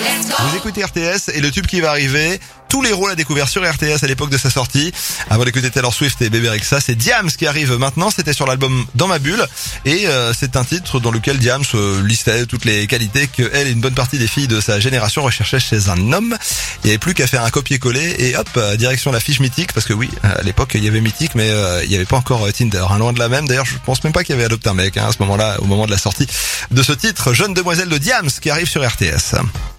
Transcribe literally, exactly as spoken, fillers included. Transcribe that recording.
Vous écoutez R T S et le tube qui va arriver, tous les rôles à découvert sur R T S à l'époque de sa sortie. Avant d'écouter Taylor Swift et Bébé Rexha, c'est Diams qui arrive maintenant. C'était sur l'album Dans ma bulle et euh, c'est un titre dans lequel Diams euh, listait toutes les qualités que elle et une bonne partie des filles de sa génération recherchaient chez un homme. Il n'y avait plus qu'à faire un copier-coller et hop, euh, direction la fiche mythique, parce que oui, à l'époque il y avait Mythique, mais euh, il n'y avait pas encore euh, Tinder, hein, loin de la même. D'ailleurs, je pense même pas qu'il y avait Adopte un mec hein, à ce moment-là, au moment de la sortie de ce titre. Jeune demoiselle de Diams qui arrive sur R T S.